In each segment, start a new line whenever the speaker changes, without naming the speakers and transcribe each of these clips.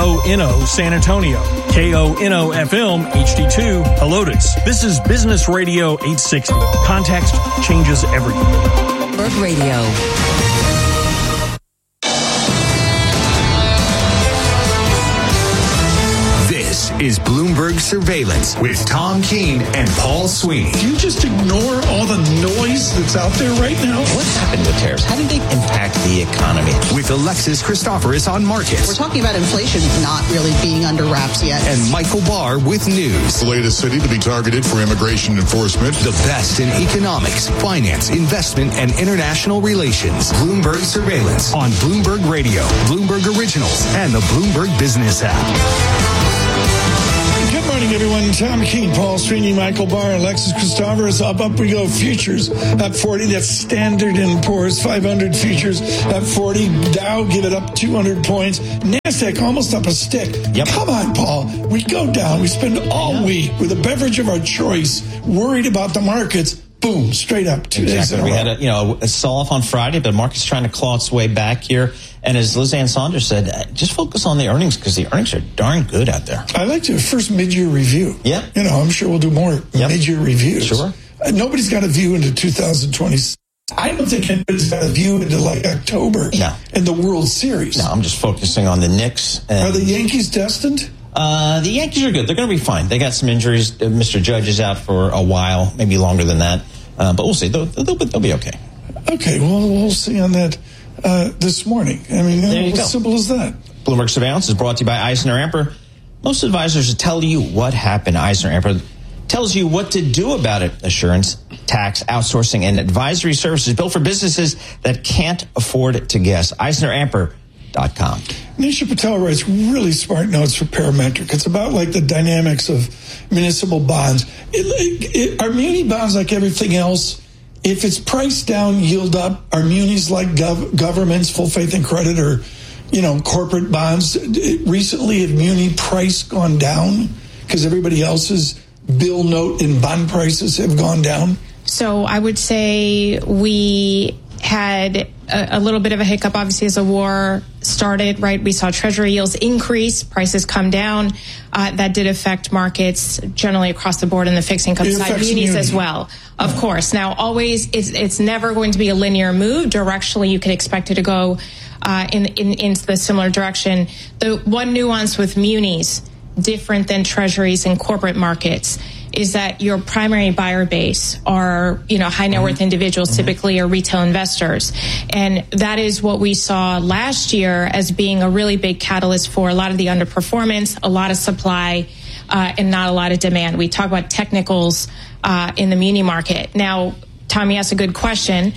KONO San Antonio, KONO FM HD2 Helotes. This is Business Radio 860. Context changes everything.
Bloomberg Radio.
This is Bloomberg Surveillance with Tom Keene and Paul Sweeney.
Do you just ignore all the noise that's out there right now?
What happened with tariffs? How did they impact the economy?
With Alexis Christoforous on markets.
We're talking about inflation not really being under wraps yet.
And Michael Barr with news.
The latest city to be targeted for immigration enforcement.
The best in economics, finance, investment, and international relations. Bloomberg Surveillance on Bloomberg Radio, Bloomberg Originals, and the Bloomberg Business app.
Good morning, everyone. Tom Keene, Paul Sweeney, Michael Barr, Alexis Christoforous. Up we go. Futures at 40. That's Standard & Poor's 500 futures at 40. Dow, give it up 200 points. NASDAQ almost up a stick.
Yep.
Come on, Paul. We go down. We spend all week with a beverage of our choice, worried about the markets. Boom, straight up 2 days in a row.
We had a sell-off on Friday, but the market's trying to claw its way back here. And as Liz Ann Saunders said, just focus on the earnings because the earnings are darn good out there.
I like to first mid-year review.
Yeah.
I'm sure we'll do more mid-year reviews.
Sure.
Nobody's got a view into 2020. I don't think anybody's got a view into October in the World Series.
No, I'm just focusing on the Knicks.
Are the Yankees destined?
The Yankees are good. They're going to be fine. They got some injuries. Mr. Judge is out for a while, maybe longer than that. But we'll see. They'll be okay.
Okay, well, we'll see on that this morning. I mean, as simple as that.
Bloomberg Surveillance is brought to you by EisnerAmper. Most advisors will tell you what happened. EisnerAmper tells you what to do about it. Assurance, tax, outsourcing, and advisory services built for businesses that can't afford to guess. EisnerAmper.com.
Nisha Patel writes really smart notes for Parametric. It's about the dynamics of municipal bonds. Are muni bonds like everything else? If it's priced down, yield up, are munis like governments, full faith and credit, or, corporate bonds? Recently, have muni price gone down because everybody else's bill note and bond prices have gone down?
So I would say we had a little bit of a hiccup, obviously, as the war started, right? We saw treasury yields increase, prices come down. That did affect markets generally across the board in the fixed income side, munis as well, of course. Now, always, it's never going to be a linear move. Directionally, you can expect it to go into the similar direction. The one nuance with munis, different than treasuries and corporate markets, is that your primary buyer base are, high net worth individuals, typically, or retail investors. And that is what we saw last year as being a really big catalyst for a lot of the underperformance, a lot of supply, and not a lot of demand. We talk about technicals in the muni market. Now, Tommy asked a good question.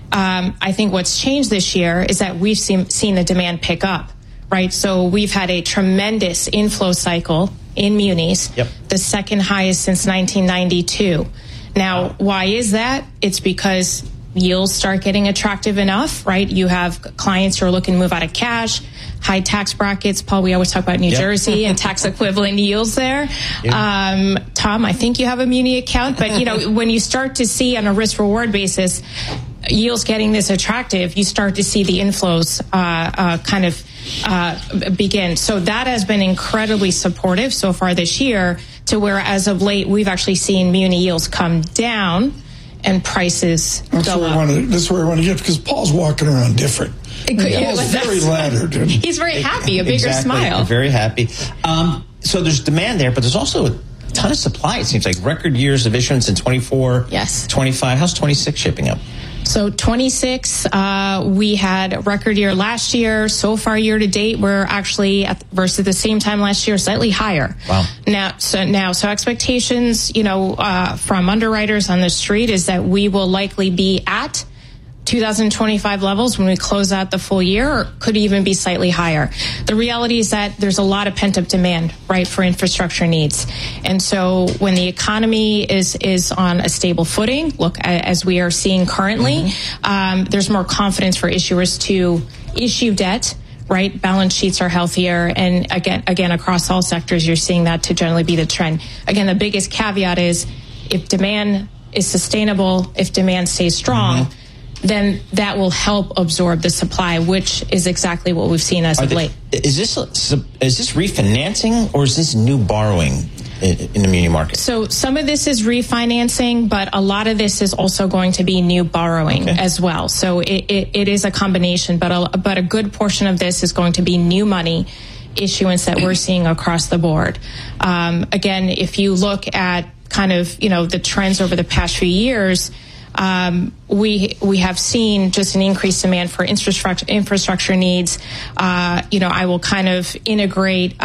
I think what's changed this year is that we've seen the demand pick up, right? So we've had a tremendous inflow cycle in munis, the second highest since 1992. Now, why is that? It's because yields start getting attractive enough, right? You have clients who are looking to move out of cash, high tax brackets. Paul, we always talk about New Jersey and tax equivalent yields there. Tom, I think you have a muni account, but when you start to see on a risk reward basis yields getting this attractive, you start to see the inflows begin. So that has been incredibly supportive so far this year, to where as of late we've actually seen muni yields come down and prices go up.
That's where I want to get, because Paul's walking around different. Paul's very laddered.
He's very happy, a bigger smile.
Very happy. So there's demand there, but there's also a ton of supply. It seems like record years of issuance in 24, 25. How's 26 shaping up?
So 26, we had a record year last year. So far, year to date, we're actually versus the same time last year, slightly higher.
Wow.
So expectations, from underwriters on the street is that we will likely be at 2025 levels when we close out the full year, or could even be slightly higher. The reality is that there's a lot of pent-up demand, right, for infrastructure needs. And so when the economy is on a stable footing, as we are seeing currently, there's more confidence for issuers to issue debt, right? Balance sheets are healthier. And again, across all sectors, you're seeing that to generally be the trend. Again, the biggest caveat is if demand is sustainable, if demand stays strong, then that will help absorb the supply, which is exactly what we've seen as of late.
Is this refinancing or is this new borrowing in the muni market?
So some of this is refinancing, but a lot of this is also going to be new borrowing as well. So it is a combination, but a good portion of this is going to be new money issuance that we're seeing across the board. Again, if you look at kind of, the trends over the past few years, we have seen just an increased demand for infrastructure needs. I will kind of integrate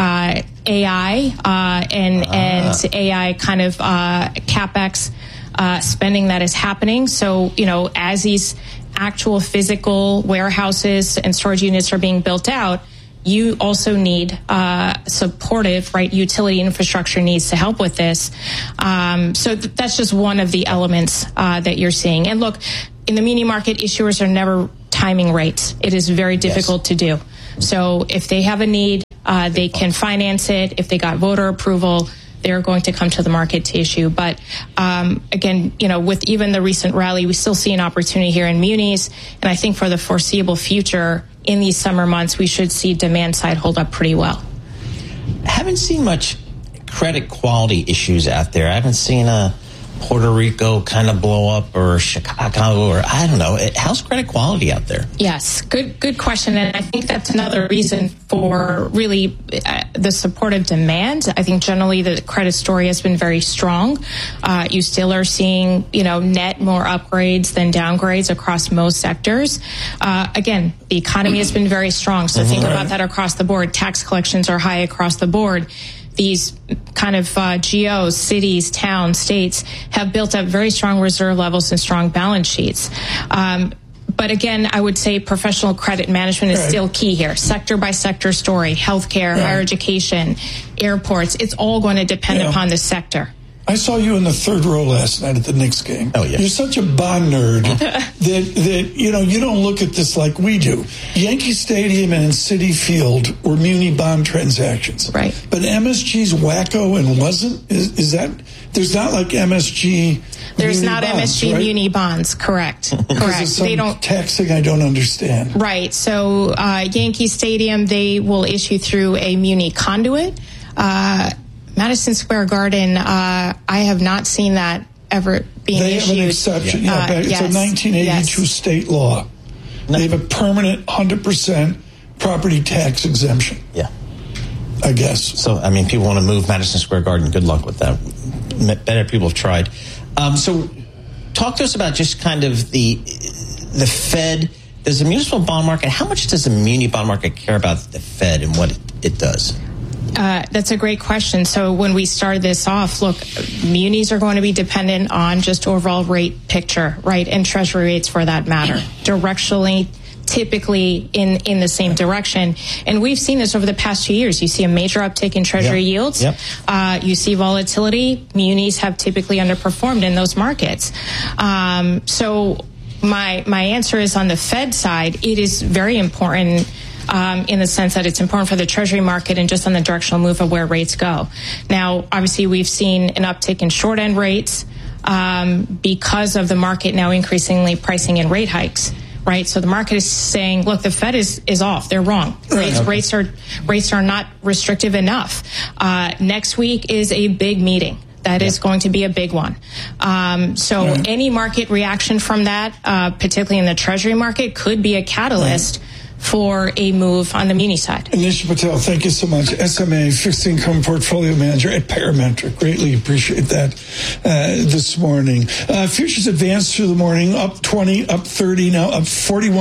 AI and AI kind of CapEx spending that is happening. So, as these actual physical warehouses and storage units are being built out, you also need supportive, utility infrastructure needs to help with this. So that's just one of the elements that you're seeing. And look, in the muni market, issuers are never timing rates. It is very difficult to do. So if they have a need, they can finance it. If they got voter approval, they're going to come to the market to issue. But again, with even the recent rally, we still see an opportunity here in munis. And I think for the foreseeable future, in these summer months, we should see demand side hold up pretty well.
I haven't seen much credit quality issues out there. I haven't seen a Puerto Rico kind of blow up or Chicago or I don't know. How's credit quality out there?
Yes, good question. And I think that's another reason for really the supportive demand. I think generally the credit story has been very strong. You still are seeing, net more upgrades than downgrades across most sectors. Again, the economy has been very strong. So think about that across the board. Tax collections are high across the board. These kind of GOs, cities, towns, states have built up very strong reserve levels and strong balance sheets. But again, I would say professional credit management is still key here. Sector by sector story, healthcare, higher education, airports. It's all going to depend upon the sector.
I saw you in the third row last night at the Knicks game.
Oh, yeah.
You're such a bond nerd that you don't look at this like we do. Yankee Stadium and Citi Field were muni bond transactions.
Right.
But MSG's wacko and wasn't? Is that... There's not like MSG...
There's not
bonds,
MSG
right?
muni bonds, correct. Correct.
They don't taxing I don't understand.
Right. So Yankee Stadium, they will issue through a muni conduit. Madison Square Garden, I have not seen that ever being issued.
They have an exception. It's a 1982 state law. They have a permanent 100% property tax exemption.
Yeah.
I guess.
So, people want to move Madison Square Garden. Good luck with that. Better people have tried. So talk to us about just kind of the Fed. Does the municipal bond market, how much does the muni bond market care about the Fed and what it does?
That's a great question. So when we started this off, look, munis are going to be dependent on just overall rate picture, right? And treasury rates for that matter. Directionally, typically in the same direction. And we've seen this over the past 2 years. You see a major uptick in treasury yields. Yep. You see volatility. Munis have typically underperformed in those markets. So my answer is on the Fed side, it is very important in the sense that it's important for the treasury market and just on the directional move of where rates go. Now, obviously, we've seen an uptick in short end rates because of the market now increasingly pricing in rate hikes. Right, so the market is saying, look, the Fed is off. They're wrong. Rates are not restrictive enough. Next week is a big meeting. That is going to be a big one. So any market reaction from that, particularly in the treasury market, could be a catalyst for a move on the muni side.
Anisha Patel, thank you so much. SMA, Fixed Income Portfolio Manager at Parametric. Greatly appreciate that this morning. Futures advanced through the morning, up 20, up 30, now up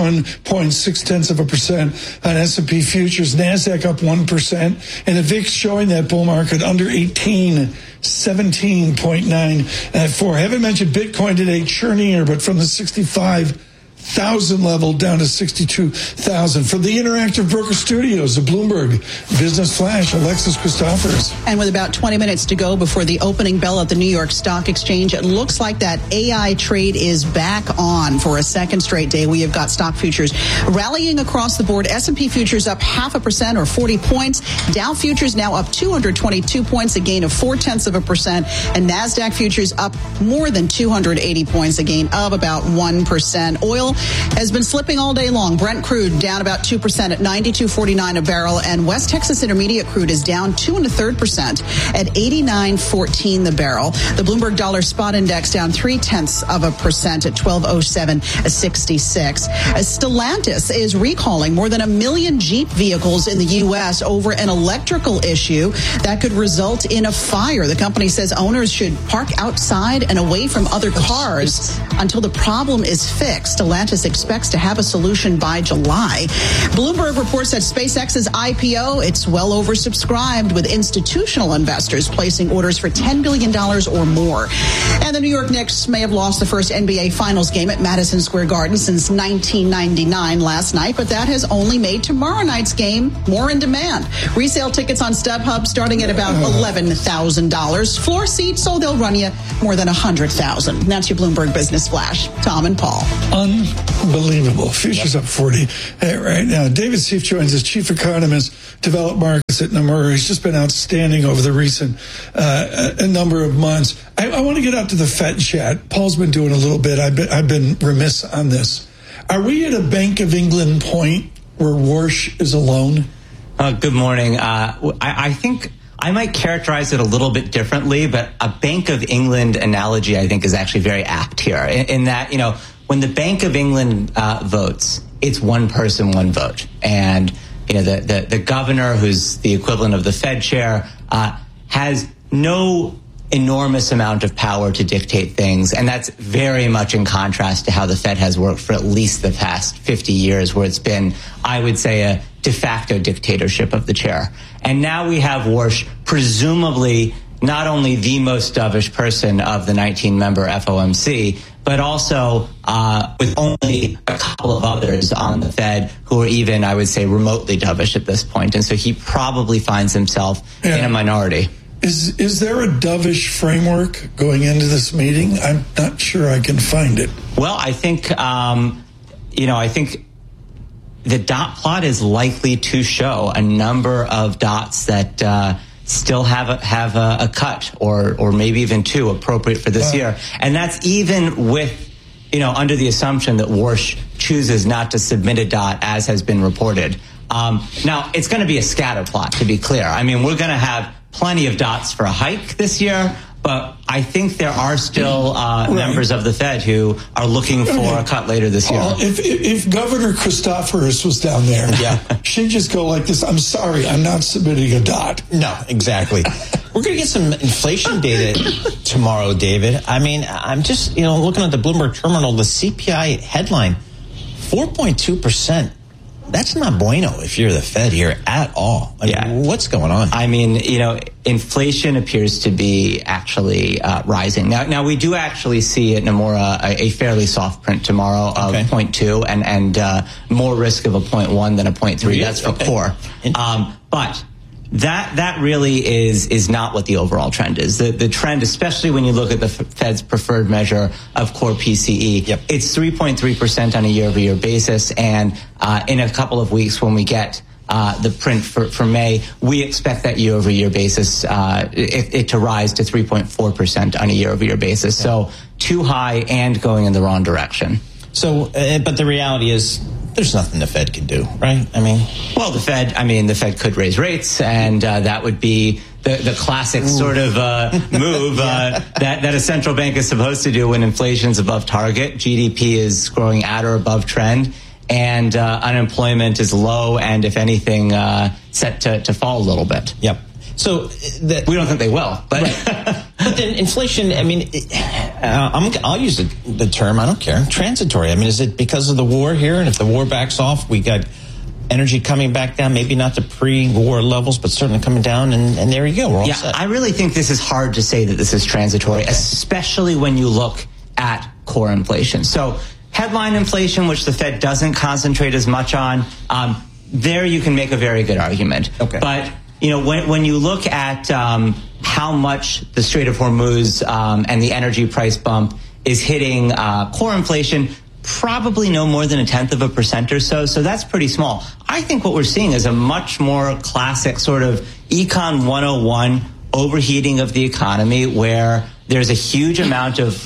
41.6% on S&P futures. NASDAQ up 1%, and the VIX showing that bull market under 18, 17.94. I haven't mentioned Bitcoin today, churning here, but from the 65,000 level down to 62,000. From the Interactive Broker Studios, the Bloomberg Business Flash, Alexis Christophers.
And with about 20 minutes to go before the opening bell at the New York Stock Exchange, it looks like that AI trade is back on for a second straight day. We have got stock futures rallying across the board. S&P futures up 0.5% or 40 points. Dow futures now up 222 points, a gain of 0.4%. And NASDAQ futures up more than 280 points, a gain of about 1%. Oil oil has been slipping all day long. Brent crude down about 2% at $92.49 a barrel, and West Texas Intermediate crude is down 2 1/3% at $89.14 the barrel. The Bloomberg Dollar Spot Index down 0.3% at 1207.66. Stellantis is recalling more than 1 million Jeep vehicles in the U.S. over an electrical issue that could result in a fire. The company says owners should park outside and away from other cars until the problem is fixed. Stellantis expects to have a solution by July. Bloomberg reports that SpaceX's IPO, it's well oversubscribed, with institutional investors placing orders for $10 billion or more. And the New York Knicks may have lost the first NBA Finals game at Madison Square Garden since 1999 last night, but that has only made tomorrow night's game more in demand. Resale tickets on StubHub starting at about $11,000. Floor seats, so they'll run you more than $100,000. That's your Bloomberg Business Flash. Tom and Paul.
Unbelievable. Futures up 40 right now. David Seif joins us, chief economist, developed markets at Nomura. He's just been outstanding over the recent a number of months. I want to get out to the Fed chat. Paul's been doing a little bit. I've been remiss on this. Are we at a Bank of England point where Warsh is alone?
Good morning. I think I might characterize it a little bit differently, but a Bank of England analogy, I think, is actually very apt here in that, when the Bank of England votes, it's one person, one vote. And, the governor, who's the equivalent of the Fed chair, has no enormous amount of power to dictate things. And that's very much in contrast to how the Fed has worked for at least the past 50 years, where it's been, I would say, a de facto dictatorship of the chair. And now we have Warsh, presumably not only the most dovish person of the 19-member FOMC, but also with only a couple of others on the Fed who are even, I would say, remotely dovish at this point. And so he probably finds himself in a minority.
Is there a dovish framework going into this meeting? I'm not sure I can find it.
Well, I think, I think the dot plot is likely to show a number of dots that still have a cut or maybe even two appropriate for this year. And that's even with, under the assumption that Warsh chooses not to submit a dot, as has been reported. Now, it's going to be a scatter plot, to be clear. I mean, we're going to have plenty of dots for a hike this year, but I think there are still members of the Fed who are looking for a cut later this year.
If Governor Christoforous was down there, she'd just go like this: I'm sorry, I'm not submitting a dot.
No, exactly. We're going to get some inflation data tomorrow, David. I mean, I'm just, looking at the Bloomberg terminal, the CPI headline, 4.2%. That's not bueno if you're the Fed here at all. What's going on?
I mean, inflation appears to be actually rising. Now we do actually see at Nomura a fairly soft print tomorrow of 0.2 and more risk of a 0.1 than a 0.3. Really? That's for core. But that really is not what the overall trend is. The trend, especially when you look at the Fed's preferred measure of core PCE, it's 3.3% on a year-over-year basis. And in a couple of weeks, when we get the print for May, we expect that year-over-year basis it to rise to 3.4% on a year-over-year basis. So too high and going in the wrong direction.
So, but the reality is, there's nothing the Fed can do, right? I mean,
well, the Fed could raise rates, and that would be the classic sort of move that a central bank is supposed to do when inflation's above target. GDP is growing at or above trend, and unemployment is low, and if anything, set to fall a little bit.
Yep. So
we don't think they will, but
but then inflation. I mean, I'll use the term. I don't care. Transitory. I mean, is it because of the war here? And if the war backs off, we got energy coming back down. Maybe not to pre-war levels, but certainly coming down. And there you go. We're all set.
I really think this is hard to say that this is transitory, especially when you look at core inflation. So headline inflation, which the Fed doesn't concentrate as much on, there you can make a very good argument.
Okay.
But when you look at how much the Strait of Hormuz and the energy price bump is hitting core inflation, probably no more than 0.1% or so. So that's pretty small. I think what we're seeing is a much more classic sort of Econ 101 overheating of the economy, where there's a huge amount of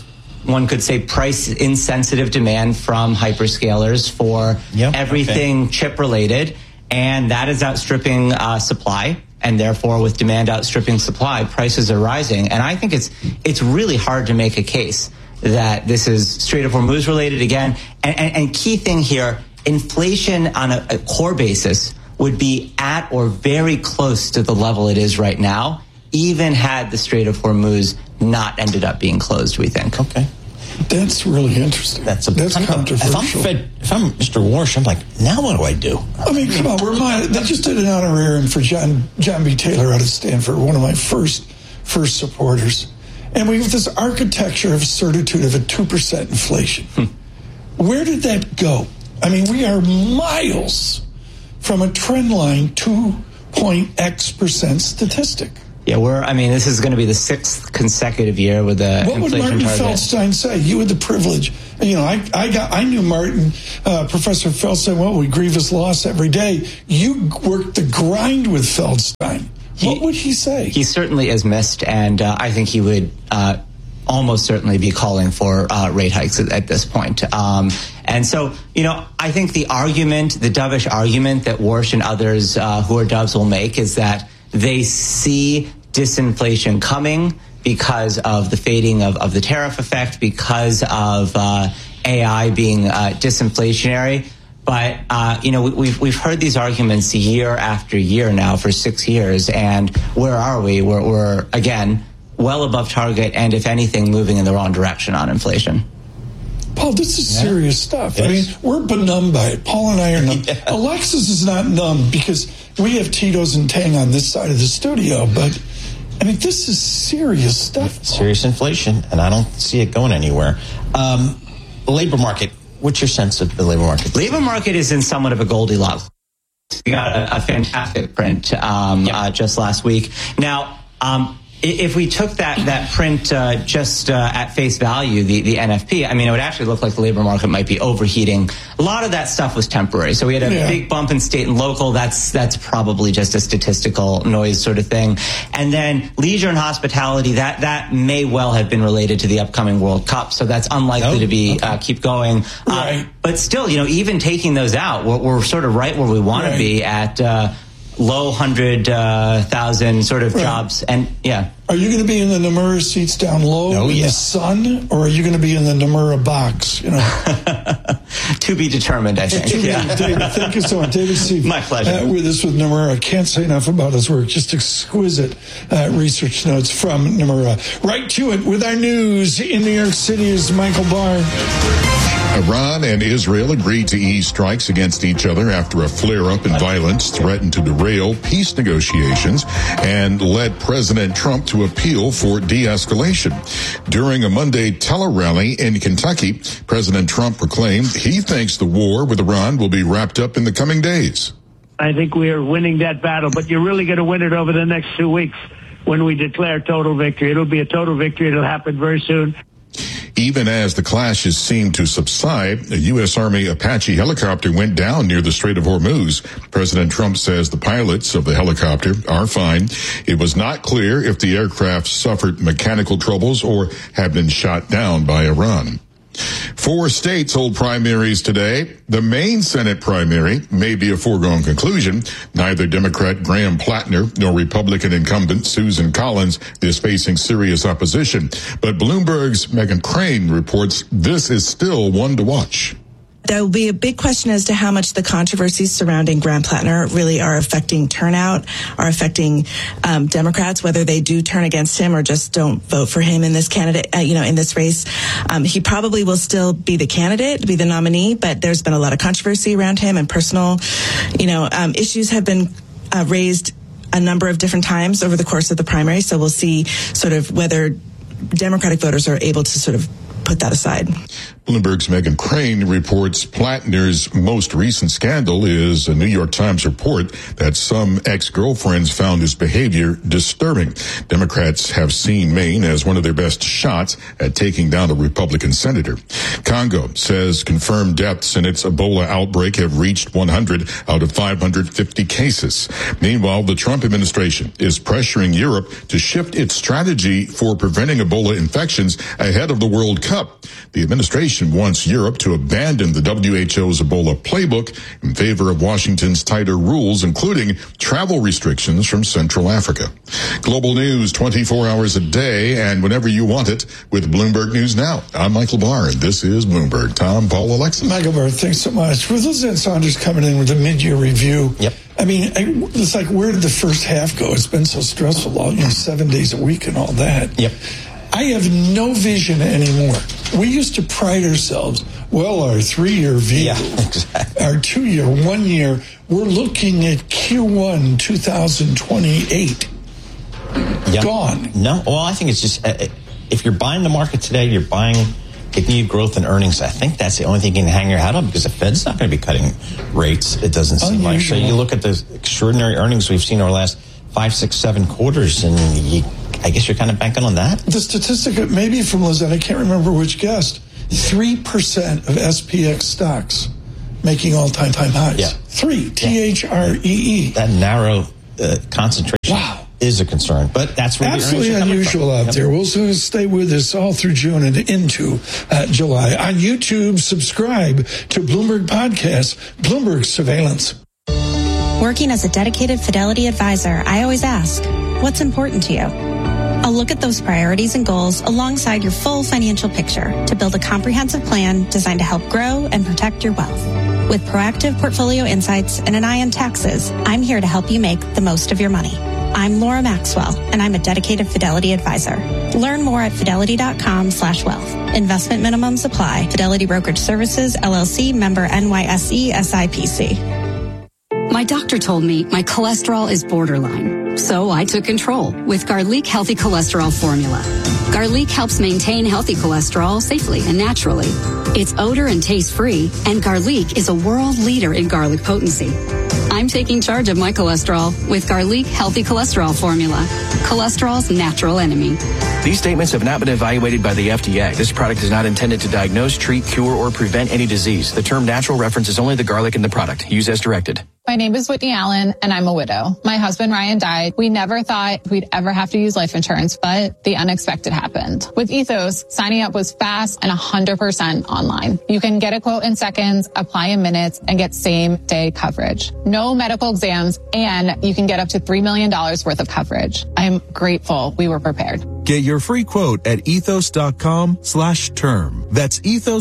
one could say, price-insensitive demand from hyperscalers for everything chip-related, and that is outstripping supply. And therefore, with demand outstripping supply, prices are rising. And I think it's really hard to make a case that this is Strait of Hormuz related again. And key thing here, inflation on a core basis would be at or very close to the level it is right now, even had the Strait of Hormuz not ended up being closed, we think.
Okay.
That's really interesting. That's controversial.
If I'm Mr. Warsh, I'm like, now what do I do?
I mean, come on, they just did an honorarium for John B. Taylor out of Stanford, one of my first supporters. And we have this architecture of certitude of a 2% inflation. Where did that go? I mean, we are miles from a trend line 2.x% statistic.
Yeah, this is going to be the 6th consecutive year with the inflation target. What would Martin
Feldstein say? You had the privilege. I knew Martin, Professor Feldstein, well, we grieve his loss every day. You worked the grind with Feldstein. What would he say? He
certainly is missed, and I think he would almost certainly be calling for rate hikes at this point. And so, I think the dovish argument that Warsh and others who are doves will make is that they see disinflation coming because of the fading of the tariff effect, because of AI being disinflationary. But, we've heard these arguments year after year now for 6 years. And where are we? We're again, well above target and, if anything, moving in the wrong direction on inflation.
Paul, this is serious stuff. Yes. I mean, we're benumbed by it. Paul and I are numb. Alexis is not numb because we have Tito's and Tang on this side of the studio. But, I mean, this is serious stuff. Paul.
Serious inflation, and I don't see it going anywhere. The labor market, what's your sense of the labor market?
Labor market is in somewhat of a Goldilocks. We got a fantastic print just last week. Now, if we took that print just at face value, the NFP, it would actually look like the labor market might be overheating. A lot of that stuff was temporary. So we had a big bump in state and local. That's probably just a statistical noise sort of thing. And then leisure and hospitality, that may well have been related to the upcoming World Cup. So that's unlikely to be keep going.
Right.
But still, even taking those out, we're sort of right where we want to be at low 100,000 sort of jobs. And
are you going to be in the Nomura seats down low in the sun, or are you going to be in the Nomura box?
To be determined, I think.
David, thank you so much. David Steve,
my pleasure.
With us with Nomura. Can't say enough about his work. Just exquisite research notes from Nomura. Right to it with our news in New York City is Michael Barr.
Iran and Israel agreed to ease strikes against each other after a flare-up in violence threatened to derail peace negotiations and led President Trump to appeal for de-escalation. During a Monday tele-rally in Kentucky, President Trump proclaimed he thinks the war with Iran will be wrapped up in the coming days.
I think we are winning that battle, but you're really going to win it over the next 2 weeks when we declare total victory. It'll be a total victory. It'll happen very soon.
Even as the clashes seemed to subside, a U.S. Army Apache helicopter went down near the Strait of Hormuz. President Trump says the pilots of the helicopter are fine. It was not clear if the aircraft suffered mechanical troubles or had been shot down by Iran. 4 states hold primaries today. The Maine Senate primary may be a foregone conclusion. Neither Democrat Graham Plattner nor Republican incumbent Susan Collins is facing serious opposition. But Bloomberg's Meghan Crane reports this is still one to watch.
There will be a big question as to how much the controversies surrounding Graham Plattner really are affecting turnout, are affecting Democrats, whether they do turn against him or just don't vote for him in this candidate, in this race. He probably will still be the candidate, be the nominee, but there's been a lot of controversy around him, and personal, issues have been raised a number of different times over the course of the primary. So we'll see sort of whether Democratic voters are able to sort of put that aside.
Bloomberg's Meghan Crane reports Plattner's most recent scandal is a New York Times report that some ex-girlfriends found his behavior disturbing. Democrats have seen Maine as one of their best shots at taking down a Republican senator. Congo says confirmed deaths in its Ebola outbreak have reached 100 out of 550 cases. Meanwhile, the Trump administration is pressuring Europe to shift its strategy for preventing Ebola infections ahead of the World Cup. The administration wants Europe to abandon the WHO's Ebola playbook in favor of Washington's tighter rules, including travel restrictions from Central Africa. Global news 24 hours a day and whenever you want it with Bloomberg News Now. I'm Michael Barr, and this is Bloomberg. Tom, Paul, Alexis.
Michael Barr, thanks so much. With Liz Saunders coming in with a mid-year review.
Yep.
I mean, it's like, where did the first half go? It's been so stressful, 7 days a week and all that.
Yep.
I have no vision anymore. We used to pride ourselves, our 3-year view,
exactly.
Our 2-year, 1 year, we're looking at Q1 2028.
Yep.
Gone.
No, well, I think it's just, if you're buying the market today, you're buying continued growth in earnings. I think that's the only thing you can hang your hat on, because the Fed's not going to be cutting rates, it doesn't seem like. So you look at the extraordinary earnings we've seen over the last 5, 6, 7 quarters, and I guess you're kind of banking on that.
The statistic, maybe from Lizette, I can't remember which guest, 3% of SPX stocks making all-time highs.
Yeah.
3, T-H-R-E-E.
That narrow concentration is a concern, but that's where
absolutely unusual out there. We'll stay with us all through June and into July. On YouTube, subscribe to Bloomberg Podcast, Bloomberg Surveillance.
Working as a dedicated Fidelity advisor, I always ask, what's important to you? I'll look at those priorities and goals alongside your full financial picture to build a comprehensive plan designed to help grow and protect your wealth. With proactive portfolio insights and an eye on taxes, I'm here to help you make the most of your money. I'm Laura Maxwell, and I'm a dedicated Fidelity advisor. Learn more at fidelity.com/wealth. Investment minimums apply. Fidelity Brokerage Services, LLC, member NYSE, SIPC.
My doctor told me my cholesterol is borderline, so I took control with Garlic Healthy Cholesterol Formula. Garlic helps maintain healthy cholesterol safely and naturally. It's odor and taste-free, and Garlic is a world leader in garlic potency. I'm taking charge of my cholesterol with Garlic Healthy Cholesterol Formula, cholesterol's natural enemy.
These statements have not been evaluated by the FDA. This product is not intended to diagnose, treat, cure, or prevent any disease. The term natural references only the garlic in the product. Use as directed.
My name is Whitney Allen, and I'm a widow. My husband, Ryan, died. We never thought we'd ever have to use life insurance, but the unexpected happened. With Ethos, signing up was fast and 100% online. You can get a quote in seconds, apply in minutes, and get same-day coverage. No medical exams, and you can get up to $3 million worth of coverage. I'm grateful we were prepared.
Get your free quote at ethos.com/term. That's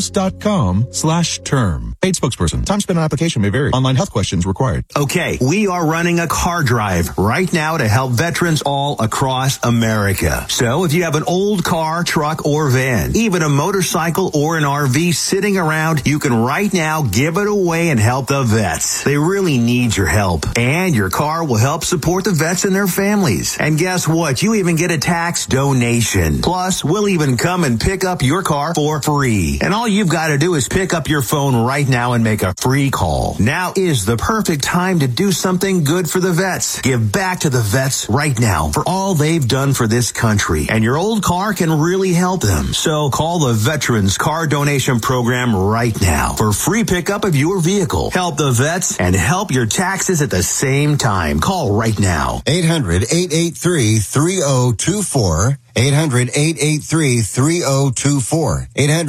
ethos.com/term. Paid spokesperson. Time spent on application may vary. Online health questions required.
Okay, we are running a car drive right now to help veterans all across America. So if you have an old car, truck, or van, even a motorcycle or an RV sitting around, you can right now give it away and help the vets. They really need your help. And your car will help support the vets and their families. And guess what? You even get a tax donation. Plus, we'll even come and pick up your car for free. And all you've got to do is pick up your phone right now and make a free call. Now is the perfect time to do something good for the vets. Give back to the vets right now for all they've done for this country. And your old car can really help them. So call the Veterans Car Donation Program right now for free pickup of your vehicle. Help the vets and help your taxes at the same time. Call right now.
800-883-3024. 800-883-3024.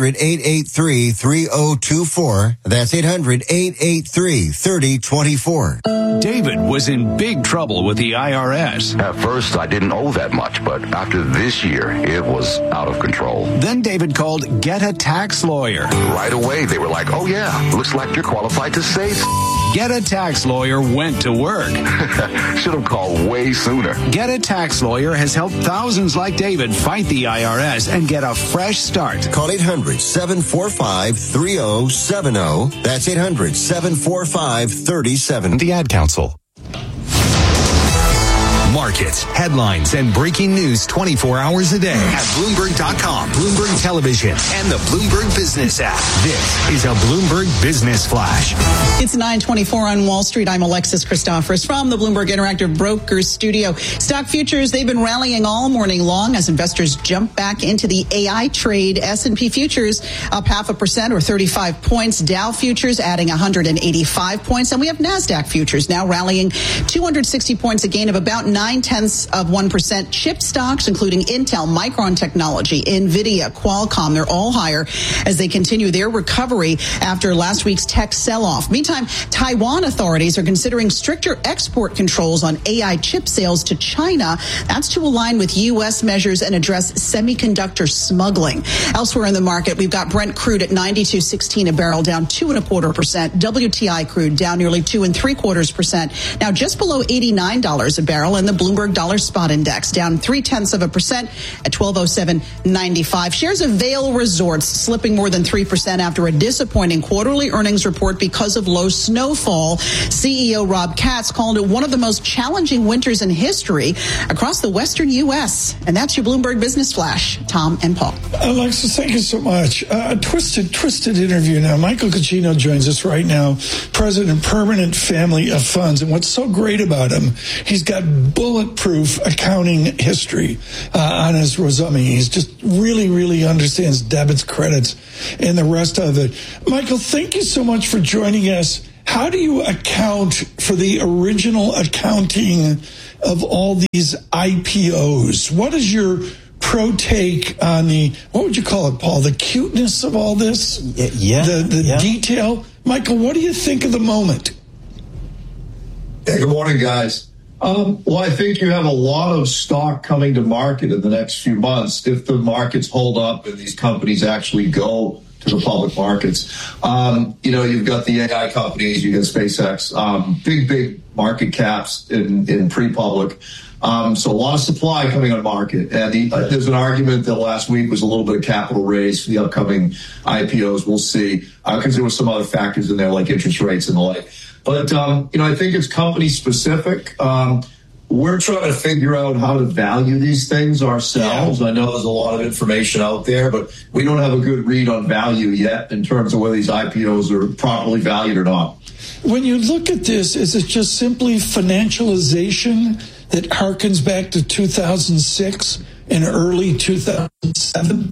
800-883-3024. That's 800-883-3024.
David was in big trouble with the IRS.
At first, I didn't owe that much, but after this year, it was out of control.
Then David called Get a Tax Lawyer.
Right away, they were like, oh yeah, looks like you're qualified to save.
Get a Tax Lawyer went to work.
Should have called way sooner.
Get a Tax Lawyer has helped thousands like David fight the IRS and get a fresh start.
Call 800-745-3070. That's 800-745-3070.
The Ad Council. Mark markets, headlines, and breaking news 24 hours a day at Bloomberg.com, Bloomberg Television, and the Bloomberg Business app. This is a Bloomberg Business Flash.
It's 9:24 on Wall Street. I'm Alexis Christoforous from the Bloomberg Interactive Brokers studio. Stock futures, they've been rallying all morning long as investors jump back into the AI trade. S&P futures up 0.5% or 35 points. Dow futures adding 185 points. And we have NASDAQ futures now rallying 260 points, a gain of about 0.9%. Chip stocks, including Intel, Micron Technology, NVIDIA, Qualcomm, they're all higher as they continue their recovery after last week's tech sell-off. Meantime, Taiwan authorities are considering stricter export controls on AI chip sales to China. That's to align with U.S. measures and address semiconductor smuggling. Elsewhere in the market, we've got Brent crude at $92.16 a barrel, down 2.25%. WTI crude down nearly 2.75%. Now just below $89 a barrel, and the Bloomberg Dollar Spot Index down 0.3% at 1207.95. Shares of Vail Resorts slipping more than 3% after a disappointing quarterly earnings report because of low snowfall. CEO Rob Katz called it one of the most challenging winters in history across the western U.S. And that's your Bloomberg Business Flash. Tom and Paul.
Alexis, thank you so much. A twisted interview now. Michael Cucino joins us right now, president of Permanent Family of Funds. And what's so great about him, he's got bulletproof accounting history on his resume. He's just really understands debits, credits, and the rest of it. Michael, thank you so much for joining us. How do you account for the original accounting of all these IPOs? What is your pro take on the, what would you call it, Paul, the cuteness of all this? The detail? Michael, what do you think of the moment?
Hey, good morning, guys. Well, I think you have a lot of stock coming to market in the next few months if the markets hold up and these companies actually go to the public markets. You've got the AI companies, you got SpaceX, big market caps in pre-public. So a lot of supply coming on market. And there's an argument that last week was a little bit of capital raise for the upcoming IPOs. We'll see, because there were some other factors in there like interest rates and the like. But, I think it's company specific. We're trying to figure out how to value these things ourselves. I know there's a lot of information out there, but we don't have a good read on value yet in terms of whether these IPOs are properly valued or not.
When you look at this, is it just simply financialization that harkens back to 2006 and early 2007?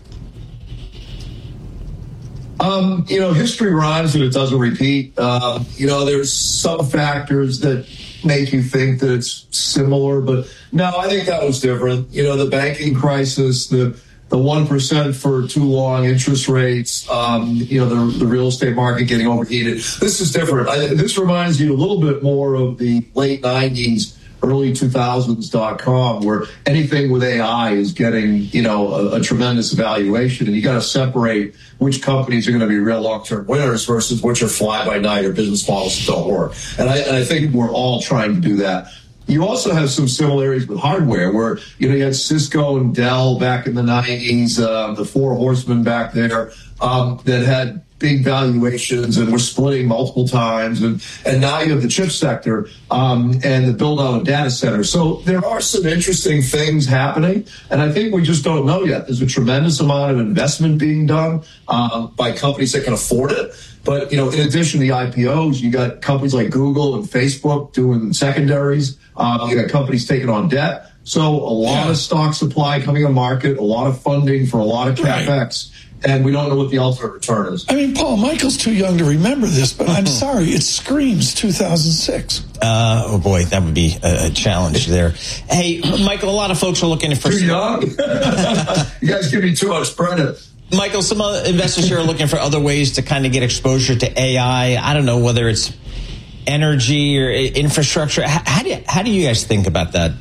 History rhymes and it doesn't repeat. There's some factors that make you think that it's similar, but no, I think that was different. The banking crisis, the 1% for too long interest rates, the real estate market getting overheated. This is different. This reminds you a little bit more of the late 90s, early 2000s.com, where anything with AI is getting, a tremendous valuation. And you got to separate which companies are going to be real long-term winners versus which are fly-by-night or business models that don't work. And I think we're all trying to do that. You also have some similarities with hardware where, you had Cisco and Dell back in the 90s, the four horsemen back there that had big valuations and were splitting multiple times. And now you have the chip sector and the build out of data centers. So there are some interesting things happening. And I think we just don't know yet. There's a tremendous amount of investment being done by companies that can afford it. But, in addition to the IPOs, you got companies like Google and Facebook doing secondaries. You got companies taking on debt. So a lot of stock supply coming on market, a lot of funding for a lot of CapEx. And we don't know what the ultimate return is.
I mean, Paul, Michael's too young to remember this, but I'm sorry, it screams 2006.
Oh, boy, that would be a challenge there. Hey, Michael, a lot of folks are looking for...
Too young? You guys give me too much credit.
Michael, some investors here are looking for other ways to kind of get exposure to AI. I don't know whether it's energy or infrastructure. How do you guys think about that?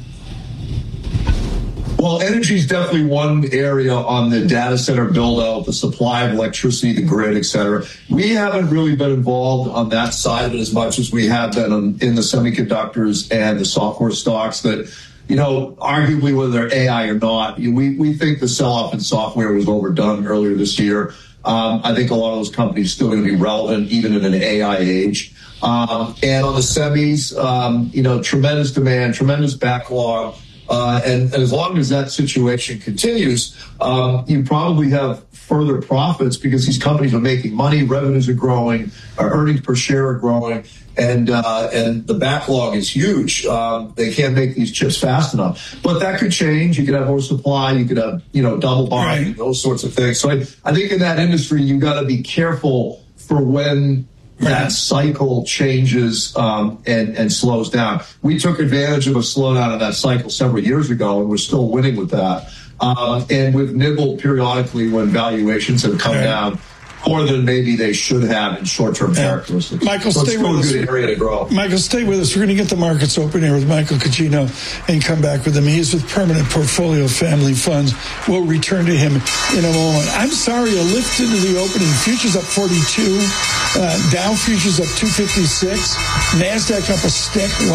Well, energy is definitely one area on the data center build out, the supply of electricity, the grid, et cetera. We haven't really been involved on that side of it as much as we have been in the semiconductors and the software stocks that, arguably whether they're AI or not, we think the sell-off in software was overdone earlier this year. I think a lot of those companies are still going to be relevant even in an AI age. And on the semis, tremendous demand, tremendous backlog. And as long as that situation continues, you probably have further profits because these companies are making money, revenues are growing, earnings per share are growing, and the backlog is huge. They can't make these chips fast enough. But that could change. You could have more supply. You could have, double buying, those sorts of things. So I think in that industry, you got to be careful for when that cycle changes and slows down. We took advantage of a slowdown in that cycle several years ago, and we're still winning with that. And we've nibbled periodically when valuations have come down more than maybe they should have in short-term characteristics.
Michael,
so
stay with us.
It's still a good area to grow.
Michael, stay with us. We're going to get the markets open here with Michael Caccino and come back with him. He's with Permanent Portfolio Family Funds. We'll return to him in a moment. I'm sorry, a lift into the opening. Futures up 42. Dow futures up 256. NASDAQ up a stick, 1%,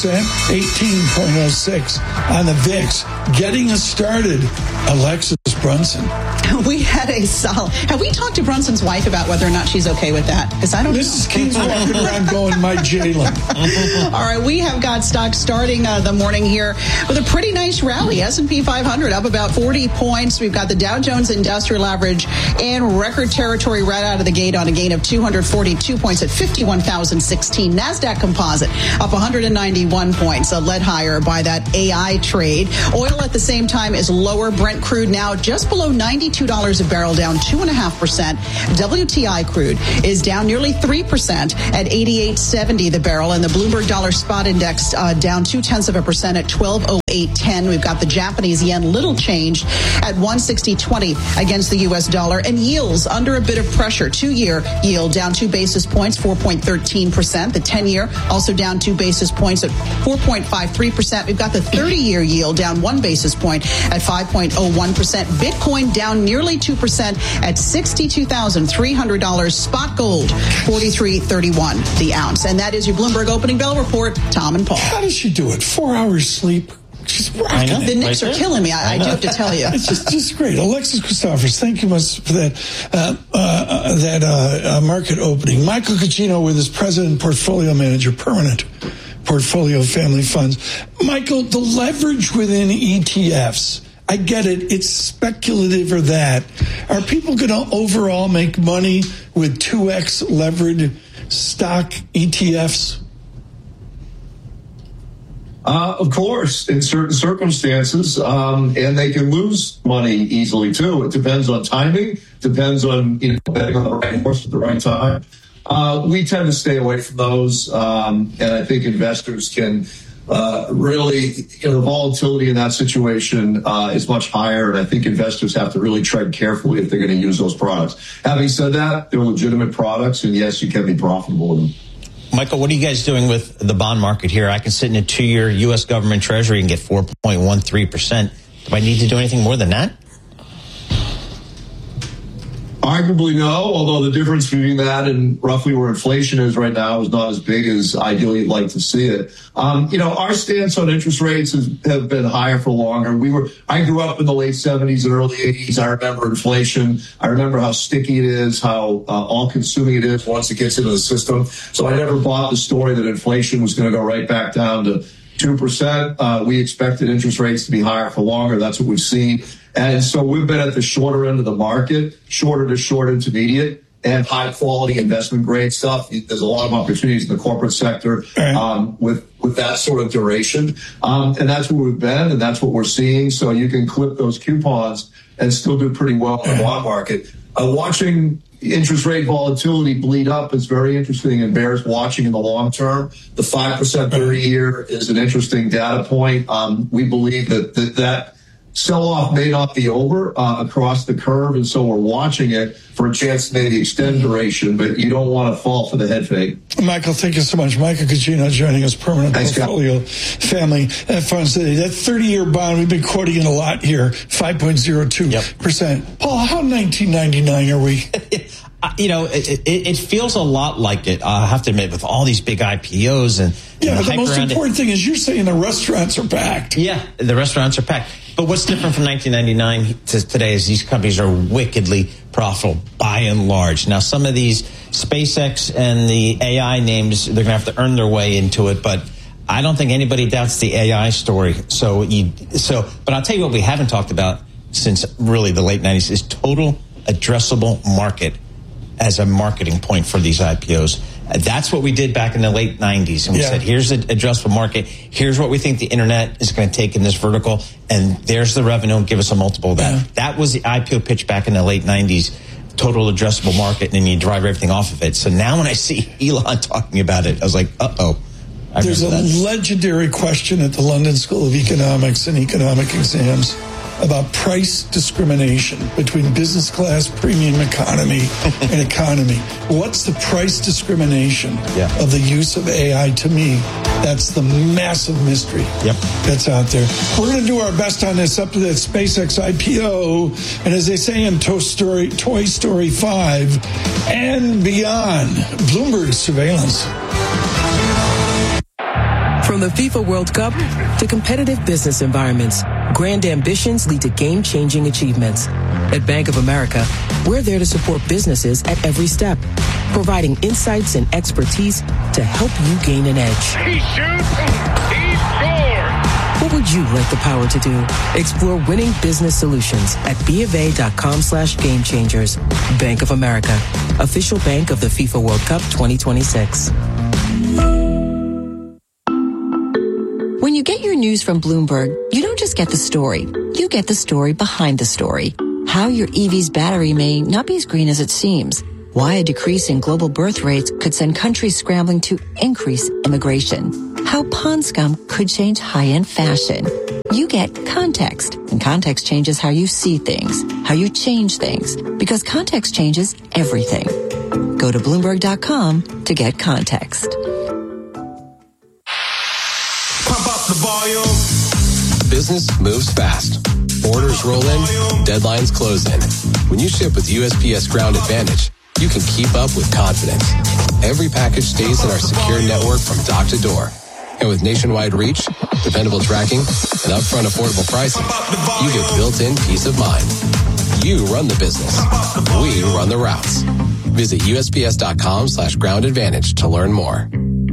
18.06 on the VIX. Getting us started, Alexis Brunson.
We had a solid. Have we talked to Brunson's wife about whether or not she's okay with that? Because I don't know.
Mrs. King's walking around going, my Jalen.
All right, we have got stocks starting the morning here with a pretty nice rally. S&P 500 up about 40 points. We've got the Dow Jones Industrial Average in record territory right out of the gate on a gain of 242 points at 51,016. NASDAQ Composite up 191 points, led higher by that AI trade. Oil at the same time is lower. Brent crude now just below $92 a barrel, down 2.5%. WTI crude is down nearly 3% at 88.70 the barrel, and the Bloomberg Dollar Spot Index down 0.2% at 1208.10. We've got the Japanese yen little changed at 160.20 against the U.S. dollar, and yields under a bit of pressure. 2-year yield down 2 basis points, 4.13%. The 10-year also down 2 basis points at 4.53%. We've got the 30-year yield down 1 basis point at 5.01%. Bitcoin down nearly 2% at $62,300. Spot gold, $43.31 the ounce. And that is your Bloomberg Opening Bell Report. Tom and Paul.
How does she do it? 4 hours sleep. She's rocking.
The Knicks are killing me. I do have to tell you.
It's just great. Alexis Christophers, thank you much for that market opening. Michael Caccino with his president, portfolio manager, Permanent Portfolio Family Funds. Michael, the leverage within ETFs. I get it. It's speculative or that. Are people going to overall make money with 2x levered stock ETFs?
Of course, in certain circumstances, and they can lose money easily too. It depends on timing, depends on betting on the right horse at the right time. We tend to stay away from those, and I think investors can really, the volatility in that situation is much higher, and I think investors have to really tread carefully if they're going to use those products. Having said that, they're legitimate products, and yes, you can be profitable with them.
Michael, what are you guys doing with the bond market here? I can sit in a 2-year U.S. government treasury and get 4.13%. Do I need to do anything more than that?
Arguably no, although the difference between that and roughly where inflation is right now is not as big as ideally you'd like to see it. Our stance on interest rates have been higher for longer. I grew up in the late 70s and early 80s. I remember inflation. I remember how sticky it is, how all-consuming it is once it gets into the system. So I never bought the story that inflation was going to go right back down to 2%. We expected interest rates to be higher for longer. That's what we've seen. And so we've been at the shorter end of the market, shorter to short intermediate, and high quality investment grade stuff. There's a lot of opportunities in the corporate sector with that sort of duration. And that's where we've been, and that's what we're seeing. So you can clip those coupons and still do pretty well in the bond market. Watching interest rate volatility bleed up is very interesting and bears watching in the long term. The 5% 30-year is an interesting data point. We believe that sell-off may not be over across the curve, and so we're watching it for a chance to maybe extend duration, but you don't want to fall for the head fake.
Michael, thank you so much. Michael Caccino joining us, Permanent Portfolio Family Funds today. That 30-year bond, we've been quoting it a lot here, 5.02%. Paul, how 1999 are we?
It feels a lot like it, I have to admit, with all these big IPOs and
but the most important thing is you're saying the restaurants are packed.
Yeah, the restaurants are packed. But what's different from 1999 to today is these companies are wickedly profitable by and large. Now, some of these SpaceX and the AI names, they're going to have to earn their way into it, but I don't think anybody doubts the AI story. But I'll tell you what we haven't talked about since really the late 90s is total addressable market as a marketing point for these IPOs. That's what we did back in the late 90s. And we said, here's the addressable market. Here's what we think the internet is going to take in this vertical. And there's the revenue, and give us a multiple of that. Yeah. That was the IPO pitch back in the late 90s. Total addressable market, and then you drive everything off of it. So now when I see Elon talking about it, I was like, uh-oh.
There's a legendary question at the London School of Economics and economic exams about price discrimination between business class, premium economy, and economy. What's the price discrimination of the use of AI? To me, that's the massive mystery that's out there. We're going to do our best on this up to that SpaceX IPO, and as they say in Toy Story 5 and beyond, Bloomberg surveillance.
From the FIFA World Cup to competitive business environments, grand ambitions lead to game-changing achievements. At Bank of America, we're there to support businesses at every step, providing insights and expertise to help you gain an edge.
He shoots, he scores!
What would you like the power to do? Explore winning business solutions at BofA.com/gamechangers. Bank of America, official bank of the FIFA World Cup 2026.
When you get your news from Bloomberg, you don't just get the story. You get the story behind the story. How your EV's battery may not be as green as it seems. Why a decrease in global birth rates could send countries scrambling to increase immigration. How pond scum could change high-end fashion. You get context, and context changes how you see things, how you change things, because context changes everything. Go to Bloomberg.com to get context.
The volume. Business moves fast. Orders roll in, deadlines close in. When you ship with USPS Ground Advantage, you can keep up with confidence. Every package stays in our secure network from dock to door. And with nationwide reach, dependable tracking, and upfront affordable pricing, you get built-in peace of mind. You run the business. We run the routes. Visit USPS.com/Ground Advantage to learn more.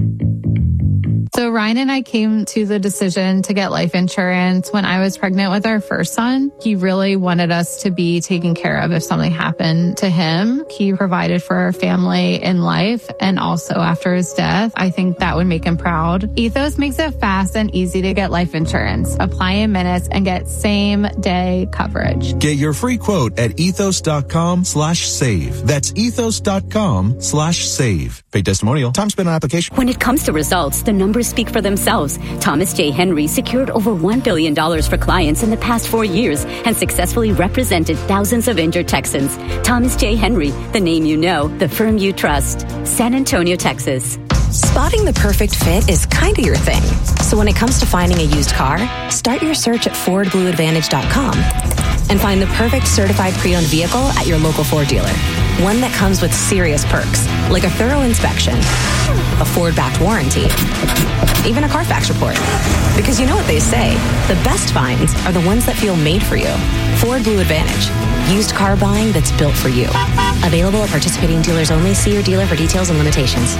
So Ryan and I came to the decision to get life insurance when I was pregnant with our first son. He really wanted us to be taken care of if something happened to him. He provided for our family in life and also after his death. I think that would make him proud. Ethos makes it fast and easy to get life insurance. Apply in minutes and get same-day coverage.
Get your free quote at ethos.com/save. That's ethos.com/save. Paid testimonial. Time spent on application.
When it comes to results, the numbers speak for themselves. Thomas J. Henry secured over $1 billion for clients in the past 4 years and successfully represented thousands of injured Texans. Thomas J. Henry, the name you know, the firm you trust. San Antonio, Texas.
Spotting the perfect fit is kind of your thing. So when it comes to finding a used car, start your search at FordBlueAdvantage.com and find the perfect certified pre-owned vehicle at your local Ford dealer. One that comes with serious perks, like a thorough inspection, a Ford-backed warranty, even a Carfax report. Because you know what they say, the best finds are the ones that feel made for you. Ford Blue Advantage. Used car buying that's built for you. Available at participating dealers only. See your dealer for details and limitations.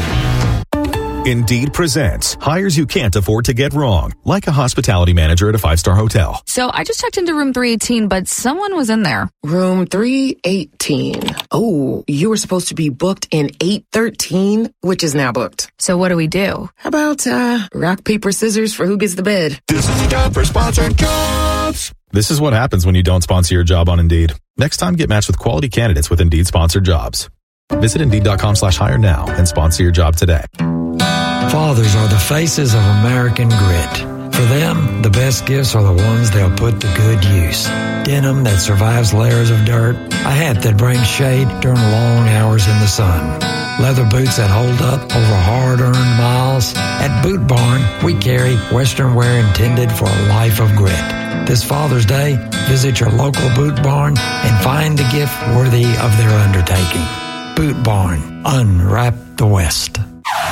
Indeed presents hires you can't afford to get wrong, like a hospitality manager at a 5-star hotel.
So I just checked into room 318, but someone was in there.
Room 318. Oh, you were supposed to be booked in 813, which is now booked.
So what do we do?
How about rock, paper, scissors for who gets the bed?
This is the time for sponsored jobs. This is what happens when you don't sponsor your job on Indeed. Next time, get matched with quality candidates with Indeed sponsored jobs. Visit Indeed.com/hire now and sponsor your job today.
Fathers are the faces of American grit. For them, the best gifts are the ones they'll put to good use. Denim that survives layers of dirt, a hat that brings shade during long hours in the sun, leather boots that hold up over hard-earned miles. At Boot Barn, we carry Western wear intended for a life of grit. This Father's Day, visit your local Boot Barn and find the gift worthy of their undertaking. Boot Barn, unwrap the West.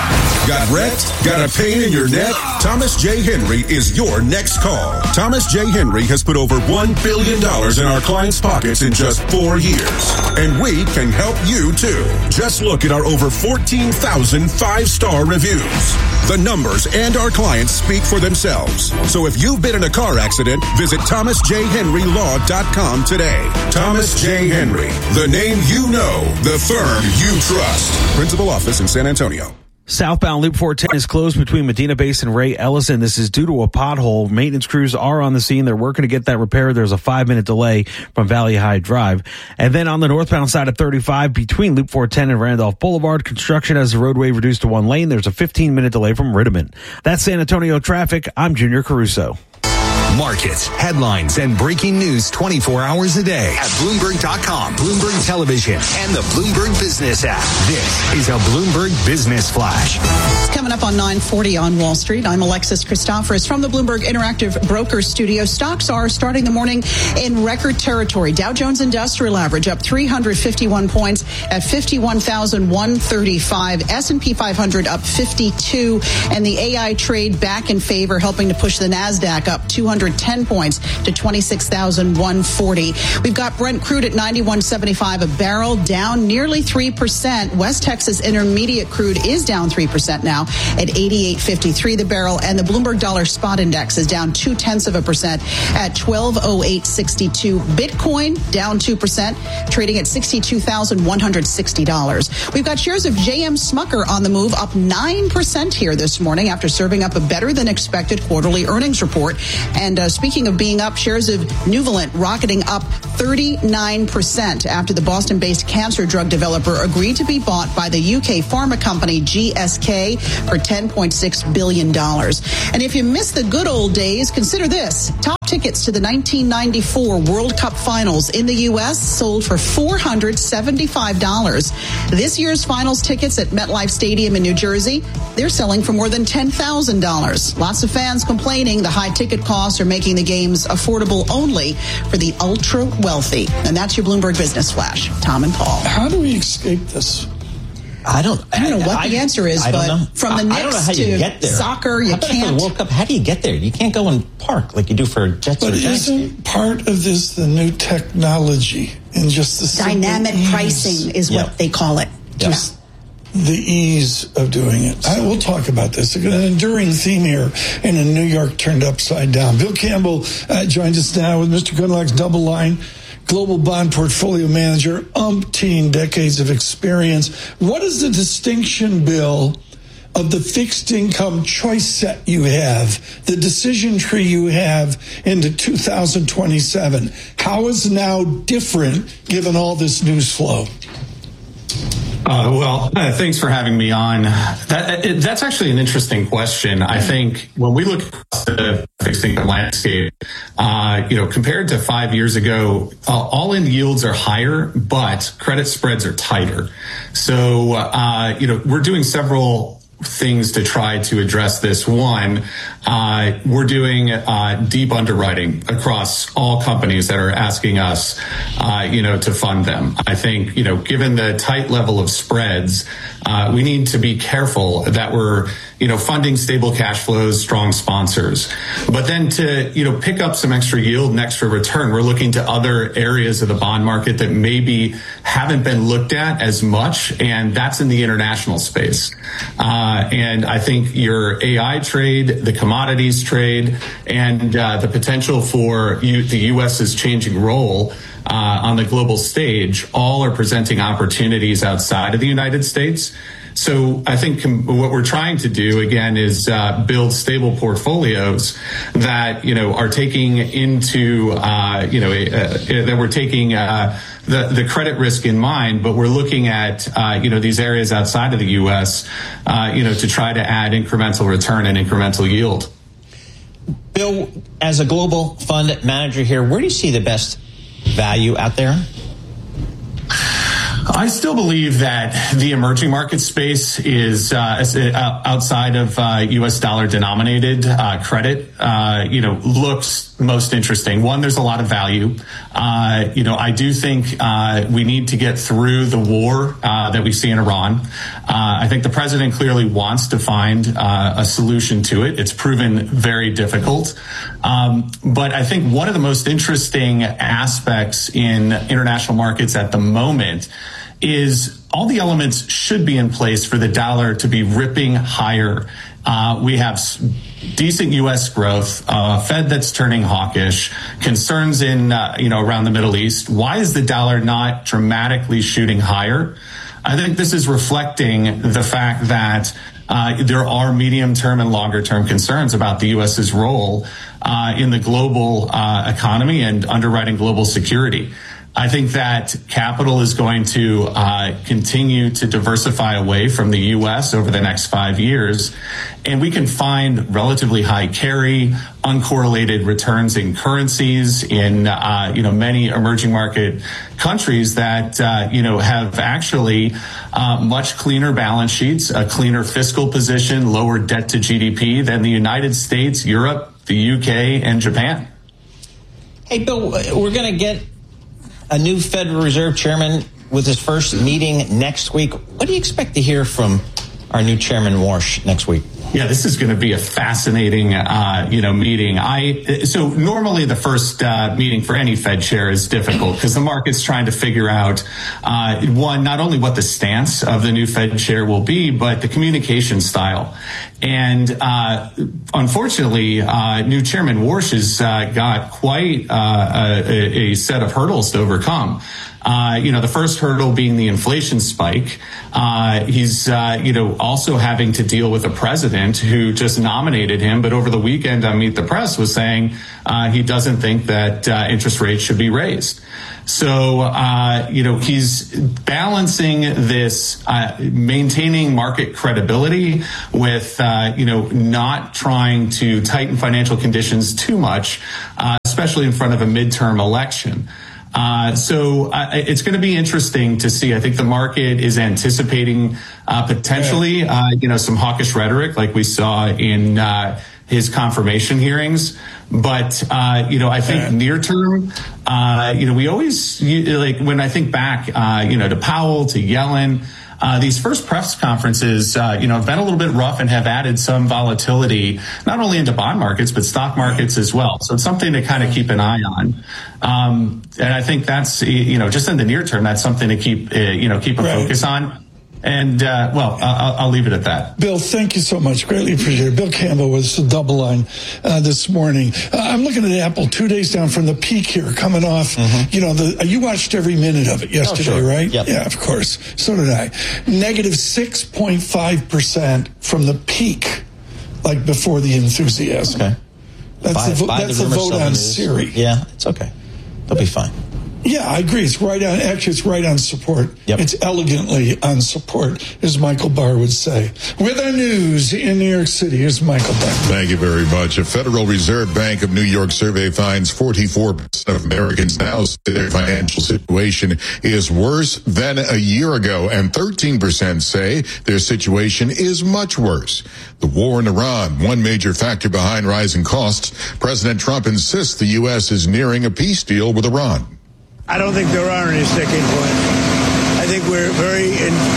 Got wrecked? Got a pain in your neck? Thomas J. Henry is your next call. Thomas J. Henry has put over $1 billion in our clients' pockets in just 4 years. And we can help you too. Just look at our over 14,000 5-star reviews. The numbers and our clients speak for themselves. So if you've been in a car accident, visit ThomasJHenryLaw.com today. Thomas J. Henry, the name you know, the firm you trust. Principal office in San Antonio.
Southbound Loop 410 is closed between Medina Base and Ray Ellison. This is due to a pothole. Maintenance crews are on the scene. They're working to get that repaired. There's a 5-minute delay from Valley High Drive. And then on the northbound side of 35 between Loop 410 and Randolph Boulevard, construction has the roadway reduced to 1 lane. There's a 15-minute delay from Riddiman. That's San Antonio traffic. I'm Junior Caruso.
Markets, headlines, and breaking news 24 hours a day at Bloomberg.com, Bloomberg Television, and the Bloomberg Business app. This is a Bloomberg Business Flash.
It's coming up on 9:40 on Wall Street. I'm Alexis Christoforous from the Bloomberg Interactive Brokers Studio. Stocks are starting the morning in record territory. Dow Jones Industrial Average up 351 points at 51,135. S&P 500 up 52. And the AI trade back in favor, helping to push the NASDAQ up 210 points to 26,140. We've got Brent crude at 91.75 a barrel, down nearly 3%. West Texas Intermediate crude is down 3% now at 88.53 the barrel, and the Bloomberg Dollar Spot Index is down 0.2% at 1208.62. Bitcoin down 2%, trading at $62,160. We've got shares of J.M. Smucker on the move, up 9% here this morning after serving up a better than expected quarterly earnings report. And speaking of being up, shares of Nuvalent rocketing up 39% after the Boston-based cancer drug developer agreed to be bought by the UK pharma company GSK for $10.6 billion. And if you miss the good old days, consider this. Top tickets to the 1994 World Cup Finals in the U.S. sold for $475. This year's finals tickets at MetLife Stadium in New Jersey, they're selling for more than $10,000. Lots of fans complaining the high ticket costs are making the games affordable only for the ultra wealthy. And that's your Bloomberg Business Flash. Tom and Paul.
How do we escape this?
I don't know what the answer is, but from the Knicks to soccer, you can't.
The World Cup, how do you get there? You can't go and park like you do for jets or jets.
But isn't part of this the new technology and just the
dynamic pricing is what they call it?
Just the ease of doing it. We'll talk about this. An enduring theme here in a New York turned upside down. Bill Campbell joins us now with Mr. Goodluck's Double Line. Global bond portfolio manager, umpteen decades of experience. What is the distinction, Bill, of the fixed income choice set you have, the decision tree you have into 2027? How is it now different given all this news flow?
Thanks for having me on. That's actually an interesting question. I think when we look at the fixed income landscape, compared to 5 years ago, all-in yields are higher, but credit spreads are tighter. So, we're doing several things to try to address this. One, we're doing deep underwriting across all companies that are asking us, to fund them. I think, given the tight level of spreads, we need to be careful that we're, funding stable cash flows, strong sponsors. But then to, pick up some extra yield and extra return, we're looking to other areas of the bond market that maybe haven't been looked at as much, and that's in the international space. And I think your AI trade, the commodities trade, and the potential for the U.S.'s changing role on the global stage all are presenting opportunities outside of the United States. So I think what we're trying to do, again, is build stable portfolios that, are taking into, that we're taking the credit risk in mind, but we're looking at, these areas outside of the U.S., to try to add incremental return and incremental yield.
Bill, as a global fund manager here, where do you see the best value out there?
I still believe that the emerging market space is outside of U.S. dollar denominated credit, looks most interesting. One, there's a lot of value. I do think we need to get through the war that we see in Iran. I think the president clearly wants to find a solution to it. It's proven very difficult. But I think one of the most interesting aspects in international markets at the moment is all the elements should be in place for the dollar to be ripping higher. We have decent U.S. growth, Fed that's turning hawkish, concerns in, around the Middle East. Why is the dollar not dramatically shooting higher? I think this is reflecting the fact that there are medium-term and longer-term concerns about the U.S.'s role in the global economy and underwriting global security. I think that capital is going to continue to diversify away from the U.S. over the next 5 years, and we can find relatively high carry, uncorrelated returns in currencies in many emerging market countries that have actually much cleaner balance sheets, a cleaner fiscal position, lower debt to GDP than the United States, Europe, the UK, and Japan.
Hey, Bill, we're going to get a new Federal Reserve chairman with his first meeting next week. What do you expect to hear from our new chairman, Warsh, next week?
Yeah, this is going to be a fascinating, meeting. So normally the first meeting for any Fed chair is difficult because the market's trying to figure out, one, not only what the stance of the new Fed chair will be, but the communication style. And unfortunately, new Chairman Warsh has got quite a set of hurdles to overcome. The first hurdle being the inflation spike. He's, also having to deal with a president who just nominated him, but over the weekend on Meet the Press was saying he doesn't think that interest rates should be raised. So, he's balancing this, maintaining market credibility with, not trying to tighten financial conditions too much, especially in front of a midterm election. So it's going to be interesting to see. I think the market is anticipating potentially, some hawkish rhetoric like we saw in his confirmation hearings. But, I think near term, we always, when I think back, to Powell, to Yellen, these first press conferences, have been a little bit rough and have added some volatility, not only into bond markets, but stock markets as well. So it's something to kind of keep an eye on. And I think that's, just in the near term, that's something to keep a focus on. And, I'll leave it at that.
Bill, thank you so much. Greatly appreciate it. Bill Campbell was the Double Line this morning. I'm looking at Apple 2 days down from the peak here, coming off, you watched every minute of it yesterday, right?
Yep.
Yeah, of course. So did I. Negative 6.5% from the peak, like before the enthusiasm.
Okay.
That's the vote on Siri.
Yeah, it's okay. They'll be fine.
Yeah, I agree. It's right on support.
Yep.
It's elegantly on support, as Michael Barr would say. With our news in New York City, here's Michael Barr.
Thank you very much. A Federal Reserve Bank of New York survey finds 44% of Americans now say their financial situation is worse than a year ago, and 13% say their situation is much worse. The war in Iran, one major factor behind rising costs. President Trump insists the U.S. is nearing a peace deal with Iran.
I don't think there are any sticking points. I think we're very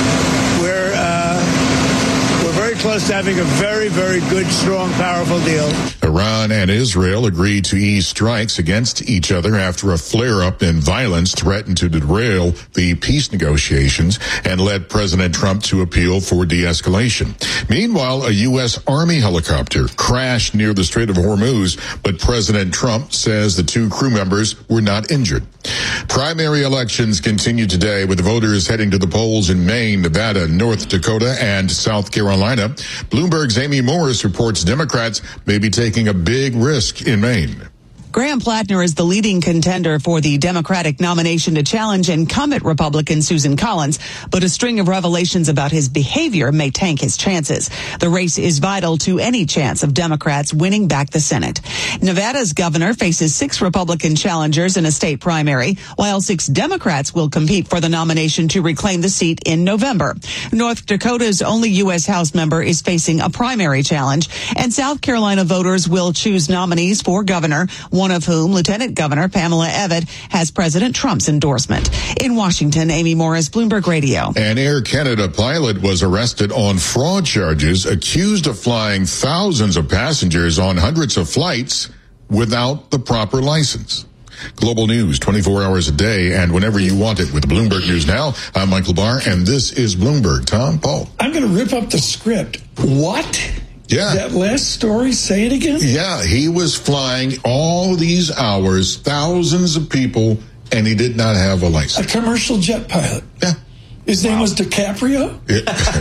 close to having a very, very good, strong, powerful deal.
Iran and Israel agreed to ease strikes against each other after a flare-up in violence threatened to derail the peace negotiations and led President Trump to appeal for de-escalation. Meanwhile, a U.S. Army helicopter crashed near the Strait of Hormuz, but President Trump says the 2 crew members were not injured. Primary elections continue today with voters heading to the polls in Maine, Nevada, North Dakota, and South Carolina. Bloomberg's Amy Morris reports Democrats may be taking a big risk in Maine.
Graham Plattner is the leading contender for the Democratic nomination to challenge incumbent Republican Susan Collins, but a string of revelations about his behavior may tank his chances. The race is vital to any chance of Democrats winning back the Senate. Nevada's governor faces 6 Republican challengers in a state primary, while 6 Democrats will compete for the nomination to reclaim the seat in November. North Dakota's only U.S. House member is facing a primary challenge, and South Carolina voters will choose nominees for governor, one of whom, Lieutenant Governor Pamela Evette, has President Trump's endorsement. In Washington, Amy Morris, Bloomberg Radio.
An Air Canada pilot was arrested on fraud charges, accused of flying thousands of passengers on hundreds of flights without the proper license. Global news 24 hours a day and whenever you want it with Bloomberg News Now. I'm Michael Barr, and this is Bloomberg. Tom, Paul.
I'm going to rip up the script. What?
Yeah.
That last story, say it again?
Yeah, he was flying all these hours, thousands of people, and he did not have a license.
A commercial jet pilot.
Yeah.
His name was DiCaprio?
Yeah.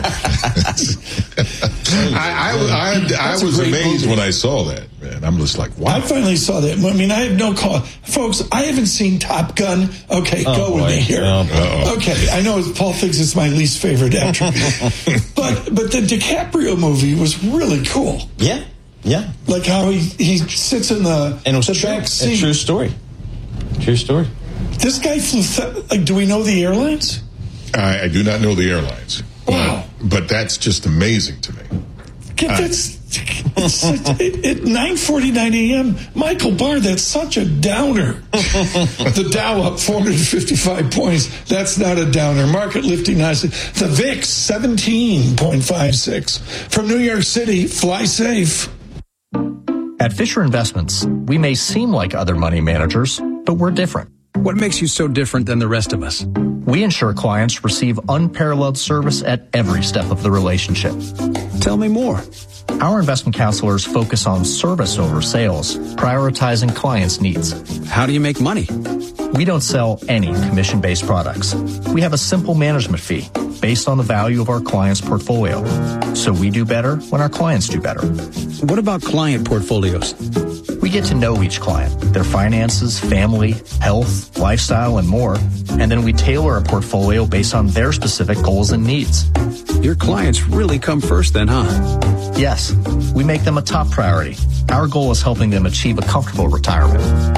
I was amazed when I saw that, man. I'm just like, wow.
I finally saw that. I mean, I have no call. Folks, I haven't seen Top Gun. Okay, go with me here. Okay, I know Paul thinks it's my least favorite attribute. but the DiCaprio movie was really cool.
Yeah.
Like how he sits in the
And it was
back seat.
a true story. True story.
This guy flew, do we know the airlines?
I do not know the airlines.
Wow.
But that's just amazing to me.
It's at 9:49 a.m. Michael Barr, that's such a downer. The Dow up 455 points. That's not a downer. Market lifting nicely. The VIX 17.56. From New York City, fly safe.
At Fisher Investments, we may seem like other money managers, but we're different.
What makes you so different than the rest of us?
We ensure clients receive unparalleled service at every step of the relationship.
Tell me more.
Our investment counselors focus on service over sales, prioritizing clients' needs.
How do you make money?
We don't sell any commission-based products. We have a simple management fee based on the value of our client's portfolio. So we do better when our clients do better.
What about client portfolios?
We get to know each client, their finances, family, health, lifestyle, and more, and then we tailor a portfolio based on their specific goals and needs.
Your clients really come first then, huh?
Yes, we make them a top priority. Our goal is helping them achieve a comfortable retirement.